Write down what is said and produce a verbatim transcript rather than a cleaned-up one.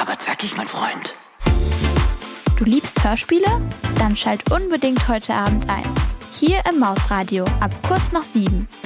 aber zackig, mein Freund. Du liebst Hörspiele? Dann schalt unbedingt heute Abend ein. Hier im Mausradio ab kurz nach sieben.